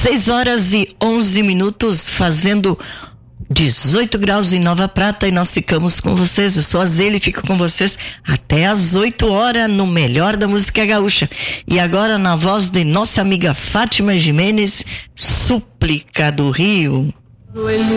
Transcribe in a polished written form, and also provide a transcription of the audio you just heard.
6h11, fazendo 18 graus em Nova Prata, e nós ficamos com vocês. Eu sou a Zeli e fico com vocês até às 8h no melhor da música gaúcha. E agora, na voz de nossa amiga Fátima Jimenez, Súplica do Rio.